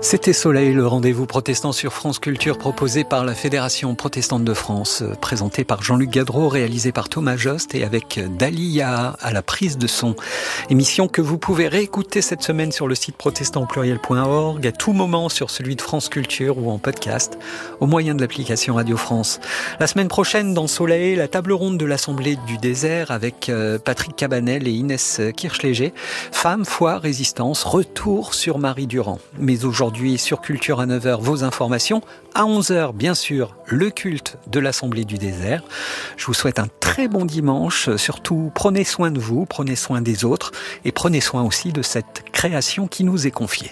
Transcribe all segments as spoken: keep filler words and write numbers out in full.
C'était Soleil, le rendez-vous protestant sur France Culture proposé par la Fédération protestante de France, présenté par Jean-Luc Gadreau, réalisé par Thomas Jost et avec Dalia à la prise de son. Émission que vous pouvez réécouter cette semaine sur le site protestant au pluriel point org, à tout moment sur celui de France Culture ou en podcast, au moyen de l'application Radio France. La semaine prochaine, dans Soleil, la table ronde de l'Assemblée du désert avec Patrick Cabanel et Inès Kirchléger. Femmes, foi, résistance, retour sur Marie Durand. Mais aujourd'hui, Aujourd'hui, sur Culture à neuf heures, vos informations. À onze heures, bien sûr, le culte de l'Assemblée du désert. Je vous souhaite un très bon dimanche. Surtout, prenez soin de vous, prenez soin des autres et prenez soin aussi de cette création qui nous est confiée.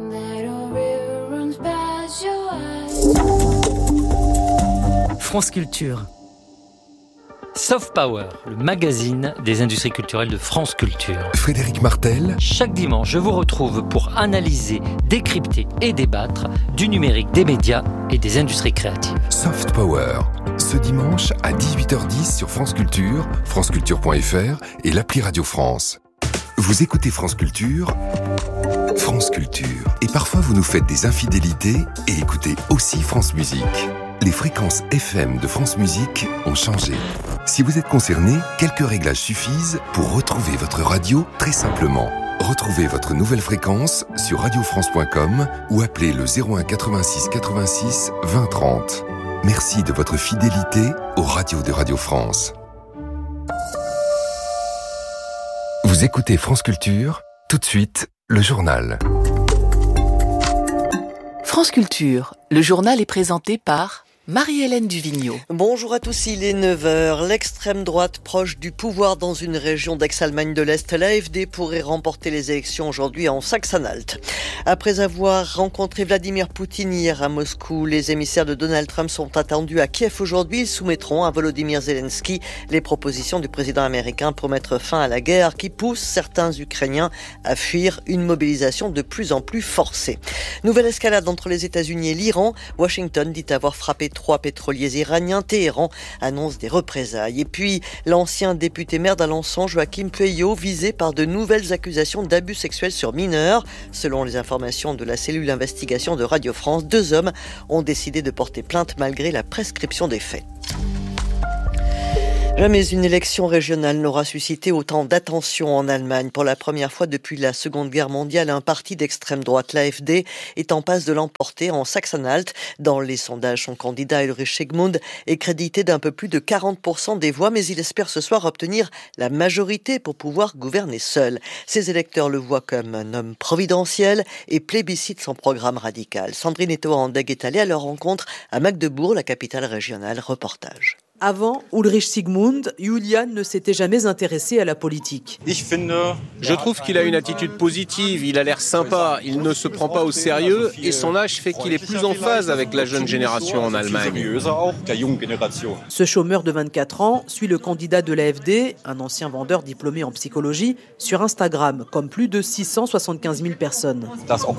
France Culture. Soft Power, le magazine des industries culturelles de France Culture. Frédéric Martel. Chaque dimanche, je vous retrouve pour analyser, décrypter et débattre du numérique, des médias et des industries créatives. Soft Power, ce dimanche à dix-huit heures dix sur France Culture, franceculture point f r et l'appli Radio France. Vous écoutez France Culture, France Culture. Et parfois vous nous faites des infidélités et écoutez aussi France Musique. Les fréquences F M de France Musique ont changé. Si vous êtes concerné, quelques réglages suffisent pour retrouver votre radio très simplement. Retrouvez votre nouvelle fréquence sur radio france point com ou appelez le zéro un quatre-vingt-six quatre-vingt-six vingt trente. Merci de votre fidélité aux radios de Radio France. Vous écoutez France Culture, tout de suite, le journal. France Culture, le journal est présenté par Marie-Hélène Duvigneau. Bonjour à tous, il est neuf heures. L'extrême droite proche du pouvoir dans une région d'ex-Allemagne de l'Est, l'A F D pourrait remporter les élections aujourd'hui en Saxe-Anhalt. Après avoir rencontré Vladimir Poutine hier à Moscou, les émissaires de Donald Trump sont attendus à Kiev aujourd'hui. Ils soumettront à Volodymyr Zelensky les propositions du président américain pour mettre fin à la guerre qui pousse certains Ukrainiens à fuir une mobilisation de plus en plus forcée. Nouvelle escalade entre les États-Unis et l'Iran. Washington dit avoir frappé trois pétroliers iraniens. Téhéran annonce des représailles. Et puis, l'ancien député maire d'Alençon, Joachim Pueyo, visé par de nouvelles accusations d'abus sexuels sur mineurs. Selon les informations de la cellule d'investigation de Radio France, deux hommes ont décidé de porter plainte malgré la prescription des faits. Jamais une élection régionale n'aura suscité autant d'attention en Allemagne. Pour la première fois depuis la Seconde Guerre mondiale, un parti d'extrême droite, l'A F D, est en passe de l'emporter en Saxe-Anhalt. Dans les sondages, son candidat Ulrich Sigmund est crédité d'un peu plus de quarante pour cent des voix, mais il espère ce soir obtenir la majorité pour pouvoir gouverner seul. Ses électeurs le voient comme un homme providentiel et plébiscitent son programme radical. Sandrine Etoa-Andeg est allée à leur rencontre à Magdebourg, la capitale régionale. Reportage. Avant Ulrich Sigmund, Julian ne s'était jamais intéressé à la politique. Je trouve qu'il a une attitude positive, il a l'air sympa, il ne se prend pas au sérieux et son âge fait qu'il est plus en phase avec la jeune génération en Allemagne. Ce chômeur de vingt-quatre ans suit le candidat de l'A F D, un ancien vendeur diplômé en psychologie, sur Instagram, comme plus de six cent soixante-quinze mille personnes.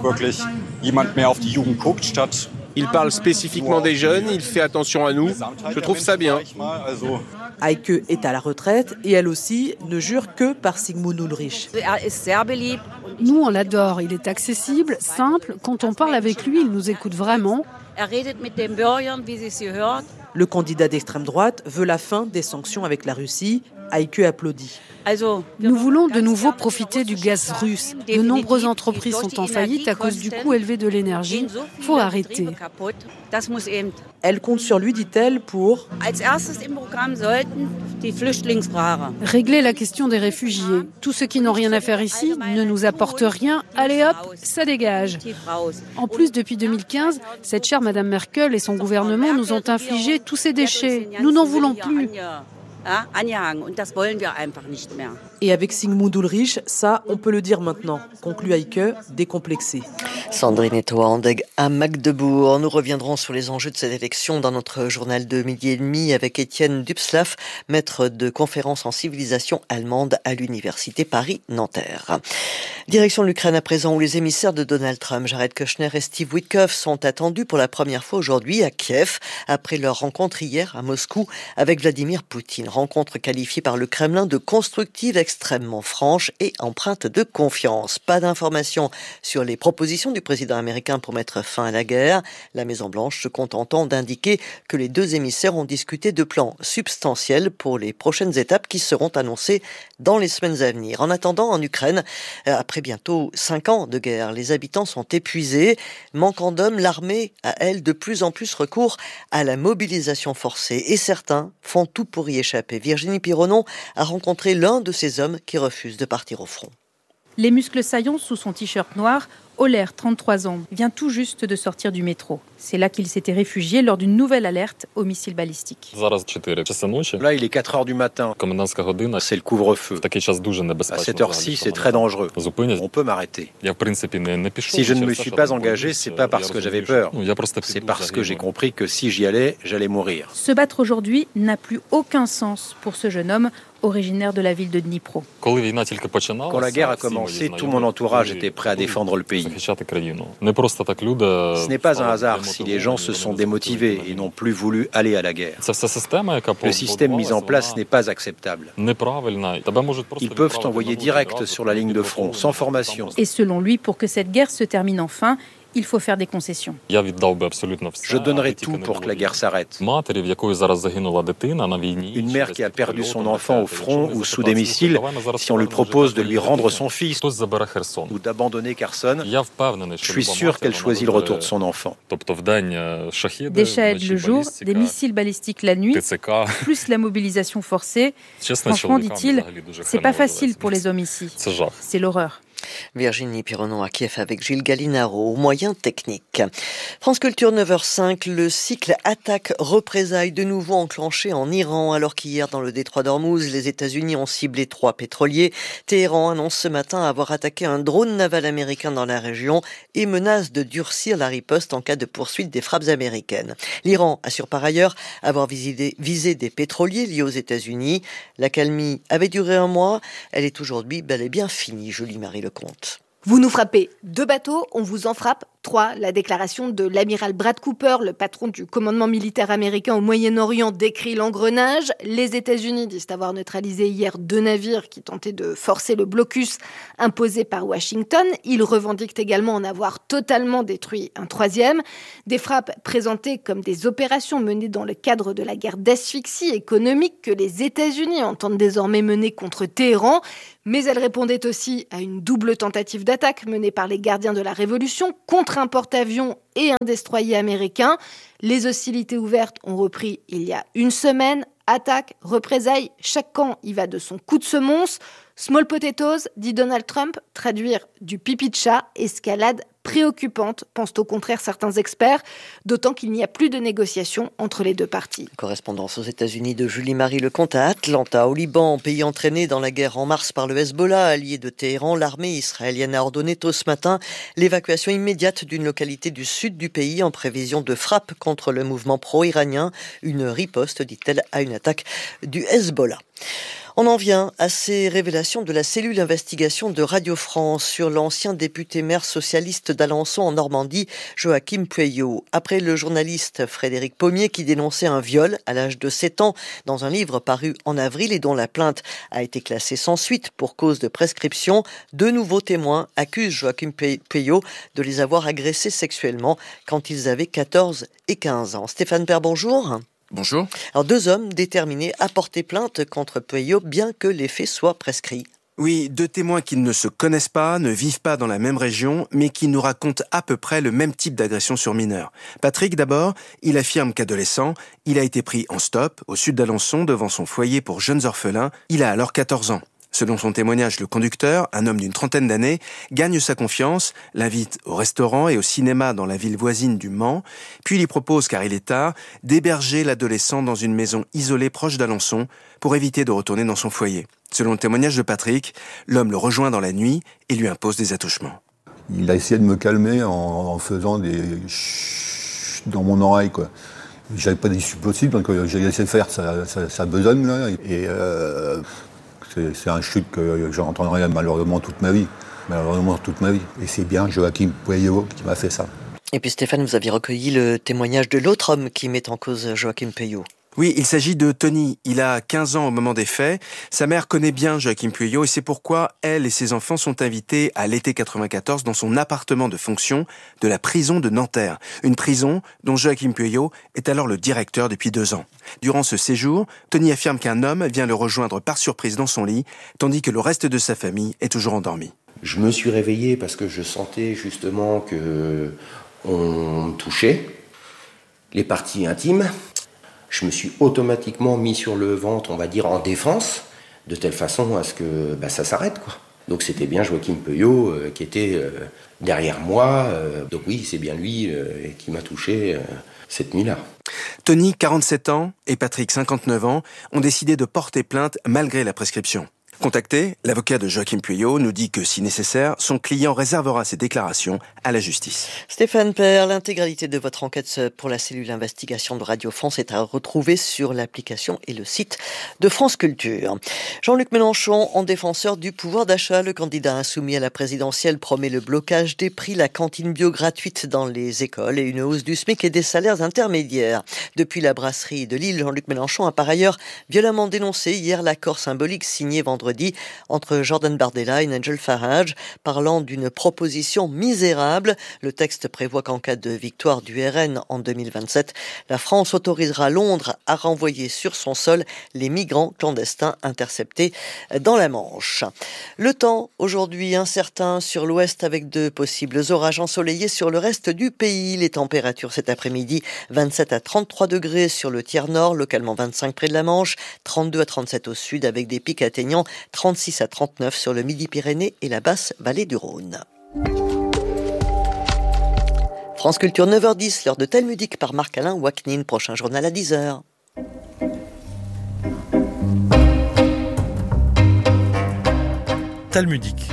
Il parle spécifiquement des jeunes, il fait attention à nous. Je trouve ça bien. Heike est à la retraite et elle aussi ne jure que par Sigmund Ulrich. Nous, on l'adore. Il est accessible, simple. Quand on parle avec lui, il nous écoute vraiment. Le candidat d'extrême droite veut la fin des sanctions avec la Russie. Heike applaudit. Nous voulons de nouveau profiter du gaz russe. De nombreuses entreprises sont en faillite à cause du coût élevé de l'énergie. Il faut arrêter. Elle compte sur lui, dit-elle, pour régler la question des réfugiés. Tous ceux qui n'ont rien à faire ici ne nous apportent rien. Allez hop, ça dégage. En plus, depuis deux mille quinze, cette chère Madame Merkel et son gouvernement nous ont infligé tous ces déchets. Nous n'en voulons plus. Et avec Sigmund Ulrich, ça, on peut le dire maintenant, conclut Heike, décomplexé. Sandrine Etoa-Andeg à Magdebourg. Nous reviendrons sur les enjeux de cette élection dans notre journal de midi et demi avec Étienne Dubslav, maître de conférence en civilisation allemande à l'université Paris-Nanterre. Direction l'Ukraine à présent, où les émissaires de Donald Trump, Jared Kushner et Steve Witkoff, sont attendus pour la première fois aujourd'hui à Kiev, après leur rencontre hier à Moscou avec Vladimir Poutine. Rencontre qualifiée par le Kremlin de constructive, extrêmement franche et empreinte de confiance. Pas d'informations sur les propositions du président américain pour mettre fin à la guerre. La Maison-Blanche se contentant d'indiquer que les deux émissaires ont discuté de plans substantiels pour les prochaines étapes qui seront annoncées dans les semaines à venir. En attendant, en Ukraine, après bientôt cinq ans de guerre, les habitants sont épuisés. Manquant d'hommes, l'armée a, elle, de plus en plus recours à la mobilisation forcée. Et certains font tout pour y échapper. Virginie Pironon a rencontré l'un de ces hommes qui refuse de partir au front. Les muscles saillants sous son t-shirt noir, Oler, trente-trois ans, vient tout juste de sortir du métro. C'est là qu'il s'était réfugié lors d'une nouvelle alerte au missile balistique. Là, il est quatre heures du matin. C'est le couvre-feu. À cette heure-ci, c'est très dangereux. On peut m'arrêter. Si je ne me suis pas engagé, c'est pas parce que j'avais peur. C'est parce que j'ai compris que si j'y allais, j'allais mourir. Se battre aujourd'hui n'a plus aucun sens pour ce jeune homme originaire de la ville de Dnipro. Quand la guerre a commencé, tout mon entourage était prêt à défendre le pays. Ce n'est pas un hasard si les gens se sont démotivés et n'ont plus voulu aller à la guerre. Le système mis en place n'est pas acceptable. Ils peuvent t'envoyer direct sur la ligne de front, sans formation. Et selon lui, pour que cette guerre se termine enfin, il faut faire des concessions. Je donnerai tout pour que la guerre s'arrête. Une mère qui a perdu son enfant au front ou sous des missiles, si on lui propose de lui rendre son fils ou d'abandonner Kherson, je suis sûr qu'elle choisit le retour de son enfant. Des Shahed le jour, des missiles balistiques la nuit, plus la mobilisation forcée. Franchement, dit-il, c'est pas facile pour les hommes ici. C'est l'horreur. Virginie Pironon à Kiev avec Gilles Gallinaro, moyens techniques. France Culture neuf heures cinq, le cycle attaque-représailles de nouveau enclenché en Iran, alors qu'hier dans le détroit d'Ormuz, les États-Unis ont ciblé trois pétroliers. Téhéran annonce ce matin avoir attaqué un drone naval américain dans la région et menace de durcir la riposte en cas de poursuite des frappes américaines. L'Iran assure par ailleurs avoir visé, visé des pétroliers liés aux États-Unis. L'accalmie avait duré un mois, elle est aujourd'hui bel et bien finie, Julie-Marie Lecomte. Vous nous frappez deux bateaux, on vous en frappe trois. La déclaration de l'amiral Brad Cooper, le patron du commandement militaire américain au Moyen-Orient, décrit l'engrenage. Les États-Unis disent avoir neutralisé hier deux navires qui tentaient de forcer le blocus imposé par Washington. Ils revendiquent également en avoir totalement détruit un troisième. Des frappes présentées comme des opérations menées dans le cadre de la guerre d'asphyxie économique que les États-Unis entendent désormais mener contre Téhéran. Mais elles répondaient aussi à une double tentative d'attaque menée par les gardiens de la Révolution contre un porte-avions et un destroyer américain. Les hostilités ouvertes ont repris il y a une semaine. Attaque, représailles, chaque camp y va de son coup de semonce. Small potatoes, dit Donald Trump, traduire du pipi de chat, escalade préoccupante, pensent au contraire certains experts, d'autant qu'il n'y a plus de négociations entre les deux parties. Correspondance aux États-Unis de Julie-Marie Lecomte à Atlanta, au Liban, pays entraîné dans la guerre en mars par le Hezbollah, allié de Téhéran. L'armée israélienne a ordonné tôt ce matin l'évacuation immédiate d'une localité du sud du pays en prévision de frappe contre le mouvement pro-iranien. Une riposte, dit-elle, à une attaque du Hezbollah. On en vient à ces révélations de la cellule d'investigation de Radio France sur l'ancien député maire socialiste d'Alençon en Normandie, Joachim Pueyo. Après le journaliste Frédéric Pommier qui dénonçait un viol à l'âge de sept ans dans un livre paru en avril et dont la plainte a été classée sans suite pour cause de prescription, deux nouveaux témoins accusent Joachim Pueyo de les avoir agressés sexuellement quand ils avaient quatorze et quinze ans. Stéphane Père, bonjour. Bonjour. Alors deux hommes déterminés à porter plainte contre Pueyo bien que les faits soient prescrits. Oui, deux témoins qui ne se connaissent pas, ne vivent pas dans la même région, mais qui nous racontent à peu près le même type d'agression sur mineurs. Patrick, d'abord, il affirme qu'adolescent, il a été pris en stop au sud d'Alençon devant son foyer pour jeunes orphelins. Il a alors quatorze ans. Selon son témoignage, le conducteur, un homme d'une trentaine d'années, gagne sa confiance, l'invite au restaurant et au cinéma dans la ville voisine du Mans, puis lui propose, car il est tard, d'héberger l'adolescent dans une maison isolée proche d'Alençon pour éviter de retourner dans son foyer. Selon le témoignage de Patrick, l'homme le rejoint dans la nuit et lui impose des attouchements. Il a essayé de me calmer en, en faisant des chut dans mon oreille, quoi. J'avais pas d'issue possible, donc j'ai laissé faire sa, sa, sa besogne, là, et... Euh, C'est, c'est un chute que j'entendrai malheureusement toute ma vie. Malheureusement toute ma vie. Et c'est bien Joachim Pueyo qui m'a fait ça. Et puis Stéphane, vous aviez recueilli le témoignage de l'autre homme qui met en cause Joachim Pueyo. Oui, il s'agit de Tony. Il a quinze ans au moment des faits. Sa mère connaît bien Joachim Pueyo et c'est pourquoi elle et ses enfants sont invités à l'été quatre-vingt-quatorze dans son appartement de fonction de la prison de Nanterre. Une prison dont Joachim Pueyo est alors le directeur depuis deux ans. Durant ce séjour, Tony affirme qu'un homme vient le rejoindre par surprise dans son lit, tandis que le reste de sa famille est toujours endormi. Je me suis réveillé parce que je sentais justement que on me touchait les parties intimes. Je me suis automatiquement mis sur le ventre, on va dire, en défense, de telle façon à ce que bah, ça s'arrête, quoi. Donc c'était bien Joachim Pueyo euh, qui était euh, derrière moi. Euh, donc oui, c'est bien lui euh, qui m'a touché euh, cette nuit-là. Tony, quarante-sept ans, et Patrick, cinquante-neuf ans, ont décidé de porter plainte malgré la prescription. Contacté, l'avocat de Joachim Pueyo nous dit que, si nécessaire, son client réservera ses déclarations à la justice. Stéphane Père, l'intégralité de votre enquête pour la cellule d'investigation de Radio France est à retrouver sur l'application et le site de France Culture. Jean-Luc Mélenchon, en défenseur du pouvoir d'achat, le candidat insoumis à la présidentielle promet le blocage des prix, la cantine bio gratuite dans les écoles et une hausse du SMIC et des salaires intermédiaires. Depuis la brasserie de Lille, Jean-Luc Mélenchon a par ailleurs violemment dénoncé hier l'accord symbolique signé vendredi entre Jordan Bardella et Nigel Farage, parlant d'une proposition misérable. Le texte prévoit qu'en cas de victoire du R N en deux mille vingt-sept, la France autorisera Londres à renvoyer sur son sol les migrants clandestins interceptés dans la Manche. Le temps, aujourd'hui incertain sur l'ouest avec de possibles orages ensoleillés sur le reste du pays. Les températures cet après-midi, vingt-sept à trente-trois degrés sur le tiers nord, localement vingt-cinq près de la Manche, trente-deux à trente-sept au sud avec des pics atteignant trente-six à trente-neuf sur le Midi-Pyrénées et la basse vallée du Rhône. France Culture, neuf heures dix, l'heure de Talmudique par Marc-Alain Waknin. Prochain journal à dix heures. Talmudique.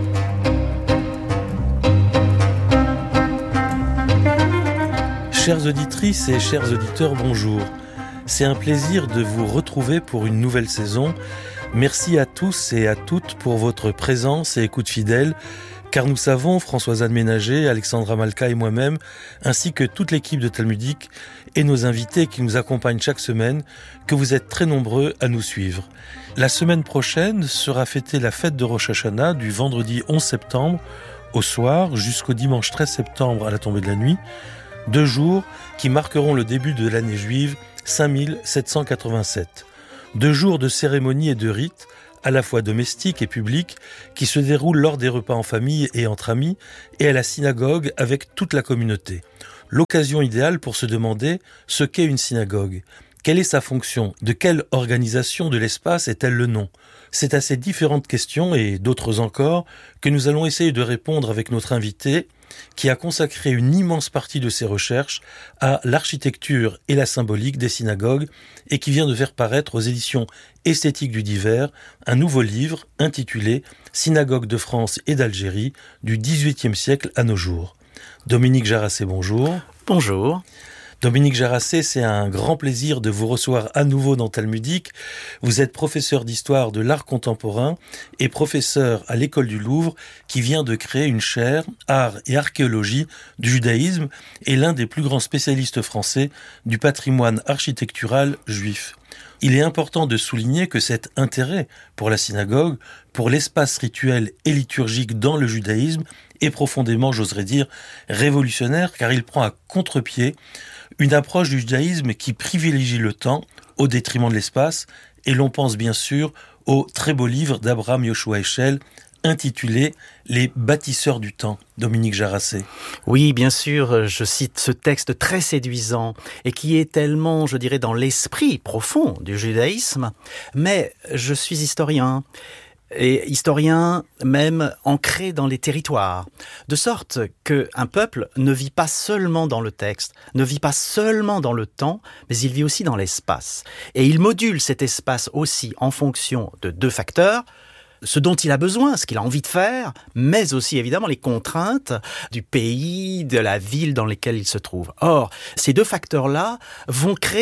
Chères auditrices et chers auditeurs, bonjour. C'est un plaisir de vous retrouver pour une nouvelle saison. Merci à tous et à toutes pour votre présence et écoute fidèle, car nous savons, Françoise-Anne Ménager, Alexandra Malka et moi-même, ainsi que toute l'équipe de Talmudique et nos invités qui nous accompagnent chaque semaine, que vous êtes très nombreux à nous suivre. La semaine prochaine sera fêtée la fête de Rosh Hashanah du vendredi onze septembre au soir jusqu'au dimanche treize septembre à la tombée de la nuit, deux jours qui marqueront le début de l'année juive cinq mille sept cent quatre-vingt-sept. Deux jours de cérémonies et de rites, à la fois domestiques et publics, qui se déroulent lors des repas en famille et entre amis, et à la synagogue avec toute la communauté. L'occasion idéale pour se demander ce qu'est une synagogue. Quelle est sa fonction? De quelle organisation de l'espace est-elle le nom? C'est à ces différentes questions, et d'autres encore, que nous allons essayer de répondre avec notre invité, qui a consacré une immense partie de ses recherches à l'architecture et la symbolique des synagogues et qui vient de faire paraître aux éditions Esthétique du Divers un nouveau livre intitulé « Synagogues de France et d'Algérie du dix-huitième siècle à nos jours ». Dominique Jarassé, bonjour. Bonjour. Dominique Jarassé, c'est un grand plaisir de vous recevoir à nouveau dans Talmudique. Vous êtes professeur d'histoire de l'art contemporain et professeur à l'École du Louvre qui vient de créer une chaire art et archéologie du judaïsme et l'un des plus grands spécialistes français du patrimoine architectural juif. Il est important de souligner que cet intérêt pour la synagogue, pour l'espace rituel et liturgique dans le judaïsme est profondément, j'oserais dire, révolutionnaire car il prend à contre-pied une approche du judaïsme qui privilégie le temps au détriment de l'espace, et l'on pense bien sûr au très beau livre d'Abraham Yoshua Heschel intitulé « Les bâtisseurs du temps », Dominique Jarassé. Oui, bien sûr, je cite ce texte très séduisant et qui est tellement, je dirais, dans l'esprit profond du judaïsme, mais je suis historien. Et historien même ancré dans les territoires, de sorte qu'un peuple ne vit pas seulement dans le texte, ne vit pas seulement dans le temps, mais il vit aussi dans l'espace. Et il module cet espace aussi en fonction de deux facteurs, ce dont il a besoin, ce qu'il a envie de faire, mais aussi évidemment les contraintes du pays, de la ville dans laquelle il se trouve. Or, ces deux facteurs-là vont créer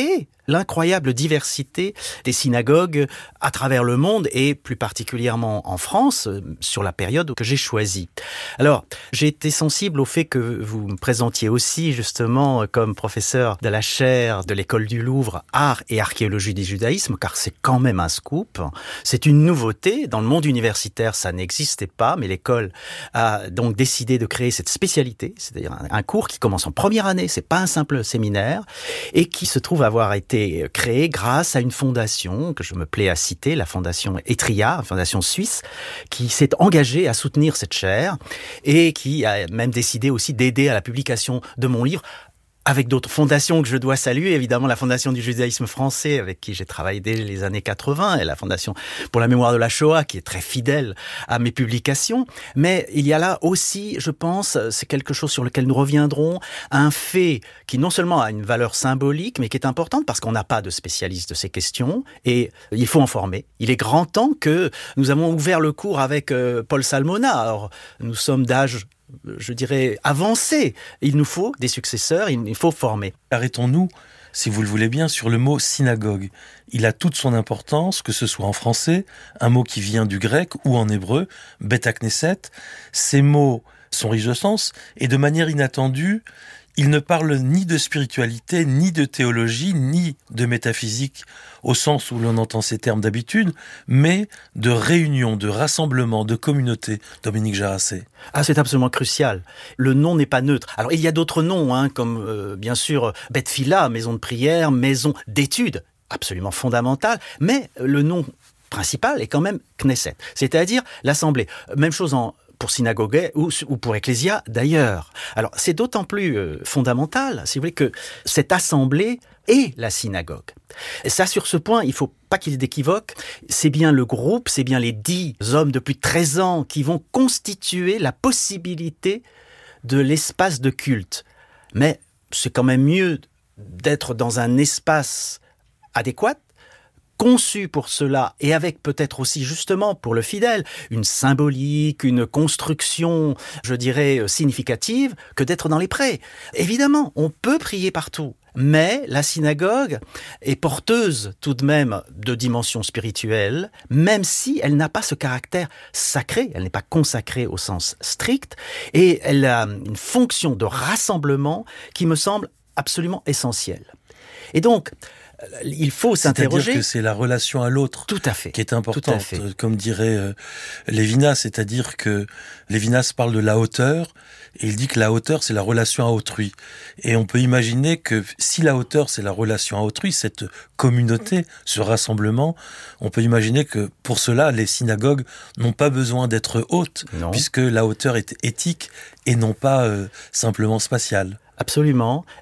l'incroyable diversité des synagogues à travers le monde et plus particulièrement en France, sur la période que j'ai choisie. Alors, j'ai été sensible au fait que vous me présentiez aussi justement comme professeur de la chaire de l'école du Louvre, art et archéologie du judaïsme, car c'est quand même un scoop. C'est une nouveauté. Dans le monde universitaire, ça n'existait pas, mais l'école a donc décidé de créer cette spécialité, c'est-à-dire un, un cours qui commence en première année, c'est pas un simple séminaire, et qui se trouve avoir été créé grâce à une fondation que je me plais à citer, la fondation Etria, une fondation suisse, qui s'est engagée à soutenir cette chaire et qui a même décidé aussi d'aider à la publication de mon livre, avec d'autres fondations que je dois saluer, évidemment la Fondation du judaïsme français, avec qui j'ai travaillé dès les années quatre-vingts, et la Fondation pour la mémoire de la Shoah, qui est très fidèle à mes publications. Mais il y a là aussi, je pense, c'est quelque chose sur lequel nous reviendrons, un fait qui non seulement a une valeur symbolique, mais qui est importante parce qu'on n'a pas de spécialiste de ces questions, et il faut en former. Il est grand temps que nous avons ouvert le cours avec euh, Paul Salmona. Alors, nous sommes d'âge, je dirais, avancé. Il nous faut des successeurs, il faut former. Arrêtons-nous, si vous le voulez bien, sur le mot synagogue. Il a toute son importance, que ce soit en français, un mot qui vient du grec, ou en hébreu, Bet HaKnesset. Ces mots sont riches de sens, et de manière inattendue, il ne parle ni de spiritualité, ni de théologie, ni de métaphysique, au sens où l'on entend ces termes d'habitude, mais de réunion, de rassemblement, de communauté. Dominique Jaracé. Ah, c'est absolument crucial. Le nom n'est pas neutre. Alors, il y a d'autres noms, hein, comme euh, bien sûr Bet Fila, maison de prière, maison d'études, absolument fondamentale, mais le nom principal est quand même Knesset, c'est-à-dire l'assemblée. Même chose en pour synagogue ou, ou pour ecclésia d'ailleurs. Alors, c'est d'autant plus euh, fondamental, si vous voulez, que cette assemblée est la synagogue. Et ça, sur ce point, il ne faut pas qu'il y ait d'équivoque. C'est bien le groupe, c'est bien les dix hommes de plus de treize ans qui vont constituer la possibilité de l'espace de culte. Mais c'est quand même mieux d'être dans un espace adéquat, conçu pour cela, et avec peut-être aussi justement pour le fidèle, une symbolique, une construction, je dirais, significative, que d'être dans les prés. Évidemment, on peut prier partout, mais la synagogue est porteuse tout de même de dimension spirituelle, même si elle n'a pas ce caractère sacré, elle n'est pas consacrée au sens strict, et elle a une fonction de rassemblement qui me semble absolument essentielle. Et donc, il faut s'interroger. C'est-à-dire que c'est la relation à l'autre tout à fait, qui est importante, comme dirait euh, Lévinas, c'est-à-dire que Lévinas parle de la hauteur, et il dit que la hauteur, c'est la relation à autrui. Et on peut imaginer que si la hauteur, c'est la relation à autrui, cette communauté, ce rassemblement, on peut imaginer que pour cela, les synagogues n'ont pas besoin d'être hautes, non. puisque la hauteur est éthique et non pas euh, simplement spatiale. Absolument.